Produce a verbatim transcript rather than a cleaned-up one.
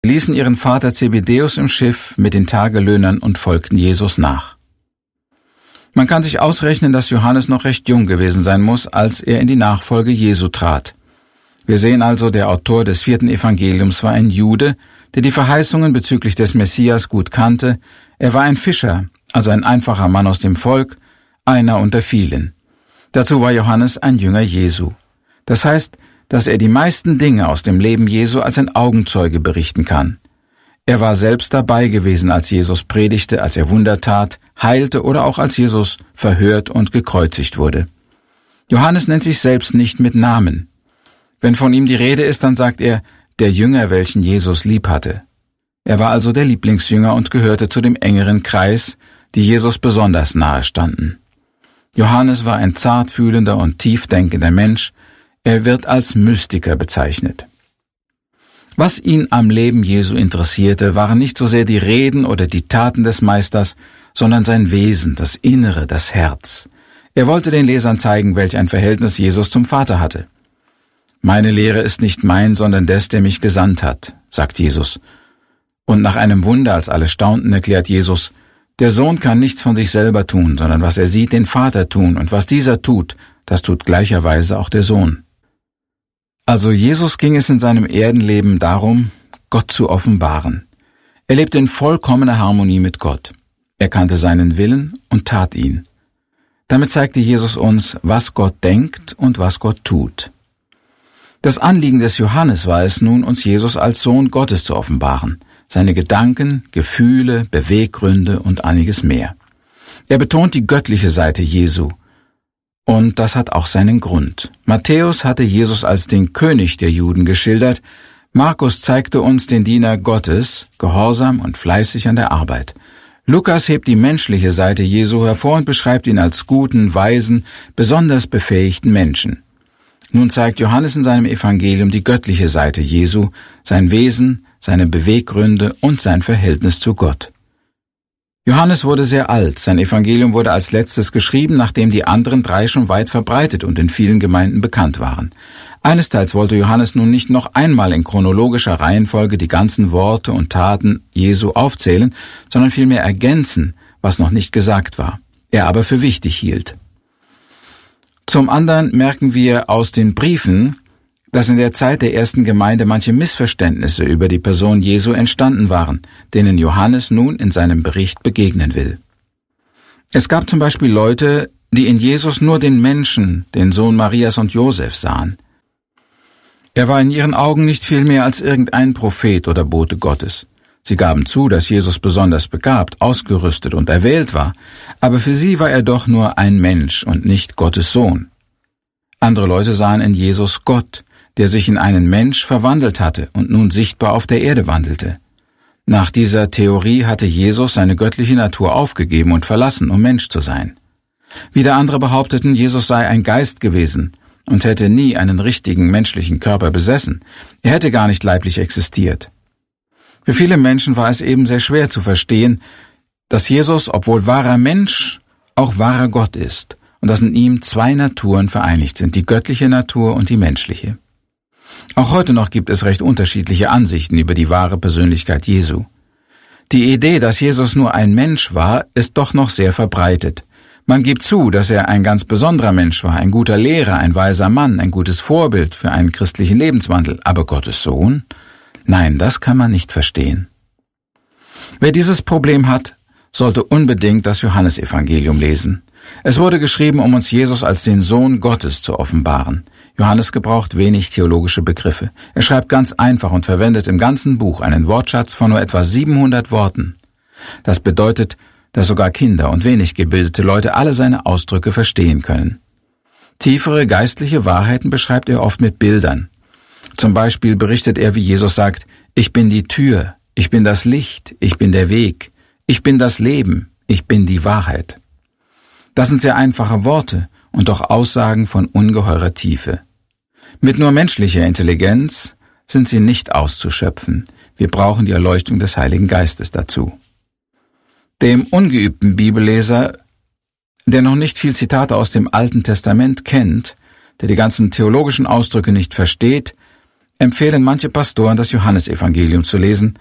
ließen ihren Vater Zebedäus im Schiff mit den Tagelöhnern und folgten Jesus nach. Man kann sich ausrechnen, dass Johannes noch recht jung gewesen sein muss, als er in die Nachfolge Jesu trat. Wir sehen also, der Autor des vierten Evangeliums war ein Jude, der die Verheißungen bezüglich des Messias gut kannte. Er war ein Fischer, also ein einfacher Mann aus dem Volk, einer unter vielen. Dazu war Johannes ein Jünger Jesu. Das heißt, dass er die meisten Dinge aus dem Leben Jesu als ein Augenzeuge berichten kann. Er war selbst dabei gewesen, als Jesus predigte, als er Wunder tat, heilte oder auch als Jesus verhört und gekreuzigt wurde. Johannes nennt sich selbst nicht mit Namen. Wenn von ihm die Rede ist, dann sagt er, der Jünger, welchen Jesus lieb hatte. Er war also der Lieblingsjünger und gehörte zu dem engeren Kreis, die Jesus besonders nahe standen. Johannes war ein zartfühlender und tiefdenkender Mensch. Er wird als Mystiker bezeichnet. Was ihn am Leben Jesu interessierte, waren nicht so sehr die Reden oder die Taten des Meisters, sondern sein Wesen, das Innere, das Herz. Er wollte den Lesern zeigen, welch ein Verhältnis Jesus zum Vater hatte. »Meine Lehre ist nicht mein, sondern des, der mich gesandt hat«, sagt Jesus. Und nach einem Wunder, als alle staunten, erklärt Jesus, der Sohn kann nichts von sich selber tun, sondern was er sieht, den Vater tun, und was dieser tut, das tut gleicherweise auch der Sohn. Also Jesus ging es in seinem Erdenleben darum, Gott zu offenbaren. Er lebte in vollkommener Harmonie mit Gott. Er kannte seinen Willen und tat ihn. Damit zeigte Jesus uns, was Gott denkt und was Gott tut. Das Anliegen des Johannes war es nun, uns Jesus als Sohn Gottes zu offenbaren, seine Gedanken, Gefühle, Beweggründe und einiges mehr. Er betont die göttliche Seite Jesu. Und das hat auch seinen Grund. Matthäus hatte Jesus als den König der Juden geschildert. Markus zeigte uns den Diener Gottes, gehorsam und fleißig an der Arbeit. Lukas hebt die menschliche Seite Jesu hervor und beschreibt ihn als guten, weisen, besonders befähigten Menschen. Nun zeigt Johannes in seinem Evangelium die göttliche Seite Jesu, sein Wesen, seine Beweggründe und sein Verhältnis zu Gott. Johannes wurde sehr alt, sein Evangelium wurde als letztes geschrieben, nachdem die anderen drei schon weit verbreitet und in vielen Gemeinden bekannt waren. Einesteils wollte Johannes nun nicht noch einmal in chronologischer Reihenfolge die ganzen Worte und Taten Jesu aufzählen, sondern vielmehr ergänzen, was noch nicht gesagt war, er aber für wichtig hielt. Zum anderen merken wir aus den Briefen, dass in der Zeit der ersten Gemeinde manche Missverständnisse über die Person Jesu entstanden waren, denen Johannes nun in seinem Bericht begegnen will. Es gab zum Beispiel Leute, die in Jesus nur den Menschen, den Sohn Marias und Josef, sahen. Er war in ihren Augen nicht viel mehr als irgendein Prophet oder Bote Gottes. Sie gaben zu, dass Jesus besonders begabt, ausgerüstet und erwählt war, aber für sie war er doch nur ein Mensch und nicht Gottes Sohn. Andere Leute sahen in Jesus Gott, der sich in einen Mensch verwandelt hatte und nun sichtbar auf der Erde wandelte. Nach dieser Theorie hatte Jesus seine göttliche Natur aufgegeben und verlassen, um Mensch zu sein. Wieder andere behaupteten, Jesus sei ein Geist gewesen und hätte nie einen richtigen menschlichen Körper besessen. Er hätte gar nicht leiblich existiert. Für viele Menschen war es eben sehr schwer zu verstehen, dass Jesus, obwohl wahrer Mensch, auch wahrer Gott ist und dass in ihm zwei Naturen vereinigt sind, die göttliche Natur und die menschliche. Auch heute noch gibt es recht unterschiedliche Ansichten über die wahre Persönlichkeit Jesu. Die Idee, dass Jesus nur ein Mensch war, ist doch noch sehr verbreitet. Man gibt zu, dass er ein ganz besonderer Mensch war, ein guter Lehrer, ein weiser Mann, ein gutes Vorbild für einen christlichen Lebenswandel. Aber Gottes Sohn? Nein, das kann man nicht verstehen. Wer dieses Problem hat, sollte unbedingt das Johannesevangelium lesen. Es wurde geschrieben, um uns Jesus als den Sohn Gottes zu offenbaren. Johannes gebraucht wenig theologische Begriffe. Er schreibt ganz einfach und verwendet im ganzen Buch einen Wortschatz von nur etwa siebenhundert Worten. Das bedeutet, dass sogar Kinder und wenig gebildete Leute alle seine Ausdrücke verstehen können. Tiefere geistliche Wahrheiten beschreibt er oft mit Bildern. Zum Beispiel berichtet er, wie Jesus sagt, ich bin die Tür, ich bin das Licht, ich bin der Weg, ich bin das Leben, ich bin die Wahrheit. Das sind sehr einfache Worte und doch Aussagen von ungeheurer Tiefe. Mit nur menschlicher Intelligenz sind sie nicht auszuschöpfen. Wir brauchen die Erleuchtung des Heiligen Geistes dazu. Dem ungeübten Bibelleser, der noch nicht viel Zitate aus dem Alten Testament kennt, der die ganzen theologischen Ausdrücke nicht versteht, empfehlen manche Pastoren, das Johannesevangelium zu lesen,